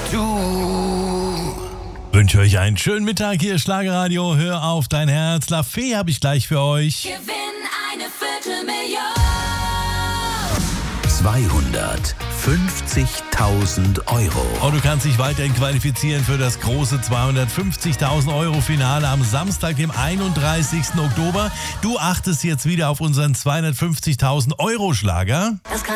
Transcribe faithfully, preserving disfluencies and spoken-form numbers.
Du. Wünsche euch einen schönen Mittag hier, Schlagerradio. Hör auf dein Herz. La Fee habe ich gleich für euch. Gewinn eine Viertelmillion. zweihundertfünfzigtausend Euro. Und du kannst dich weiterhin qualifizieren für das große zweihundertfünfzigtausend Euro Finale am Samstag, dem einunddreißigsten Oktober. Du achtest jetzt wieder auf unseren zweihundertfünfzigtausend Euro Schlager. Das kann